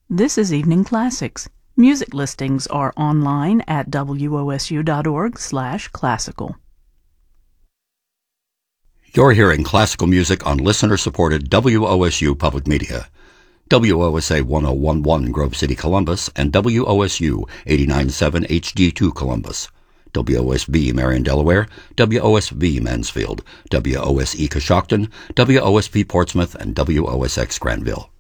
This is Evening Classics. Music listings are online at wosu.org/classical. You're hearing classical music on listener-supported WOSU Public Media. WOSA 1011 Grove City, Columbus, and WOSU 89.7 HD2 Columbus. WOSB Marion, Delaware, WOSB Mansfield, WOSE Coshocton, WOSP Portsmouth, and WOSX Granville.